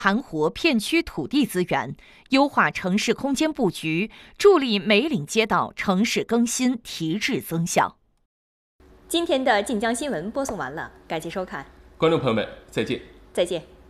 盘活片区土地资源，优化城市空间布局，助力梅岭街道城市更新提质增效。 今天的晋江新闻播送完了，感谢收看， 观众朋友们，再见。 再见。